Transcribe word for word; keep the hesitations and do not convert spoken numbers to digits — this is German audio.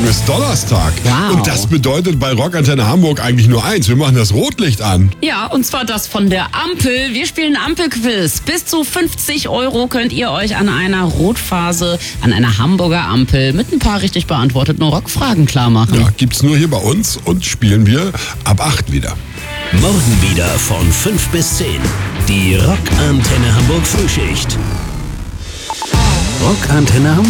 morgen ist Donnerstag. Wow. Und das bedeutet bei Rockantenne Hamburg eigentlich nur eins. Wir machen das Rotlicht an. Ja, und zwar das von der Ampel. Wir spielen Ampelquiz. Bis zu fünfzig Euro könnt ihr euch an einer Rotphase, an einer Hamburger Ampel mit ein paar richtig beantworteten Rockfragen klar machen. Ja, gibt's nur hier bei uns und spielen wir ab acht wieder. Morgen wieder von fünf bis zehn. Die Rockantenne Hamburg Frühschicht. Rockantenne Hamburg.